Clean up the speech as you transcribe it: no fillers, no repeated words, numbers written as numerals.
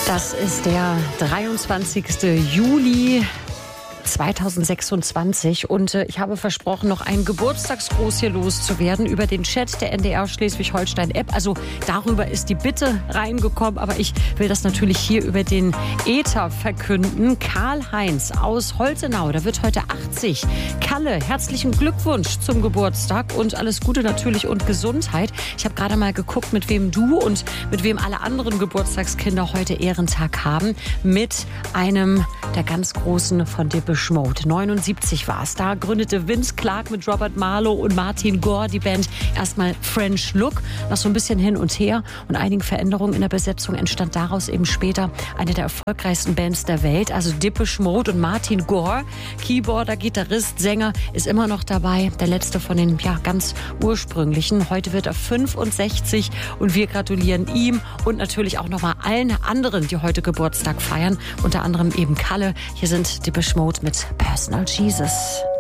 Das ist der 23. Juli 2026 und ich habe versprochen, noch einen Geburtstagsgruß hier loszuwerden über den Chat der NDR Schleswig-Holstein-App. Also darüber ist die Bitte reingekommen, aber ich will das natürlich hier über den Äther verkünden. Karl-Heinz aus Holtenau, der wird heute 80. Kalle, herzlichen Glückwunsch zum Geburtstag und alles Gute natürlich und Gesundheit. Ich habe gerade mal geguckt, mit wem du und mit wem alle anderen Geburtstagskinder heute Ehrentag haben. Mit einem der ganz Großen von Depeche Mode. 79 war es. Da gründete Vince Clarke mit Robert Marlowe und Martin Gore die Band erstmal French Look. Nach so ein bisschen hin und her und einigen Veränderungen in der Besetzung entstand daraus eben später eine der erfolgreichsten Bands der Welt. Also Depeche Mode und Martin Gore, Keyboarder, Gitarrist, Sänger, ist immer noch dabei. Der letzte von den ganz ursprünglichen. Heute wird er 65 und wir gratulieren ihm und natürlich auch nochmal allen anderen, die heute Geburtstag feiern. Unter anderem eben Kalle. Hier sind Depeche Mode mit Personal Jesus.